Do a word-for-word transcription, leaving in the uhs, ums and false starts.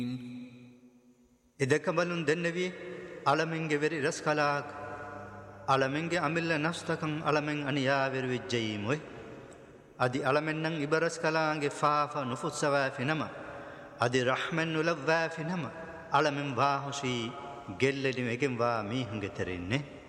إذا دنبي علمنج بري رسكلاك علمنج عمل نفسكم علمن أنيا بري جيموي أدي علمنن إبرس كلانج فافا نفوت سوا في نما أدي رحمن نلوا في نما علمن واهشي جل لي مكين وا ميهنج ترينه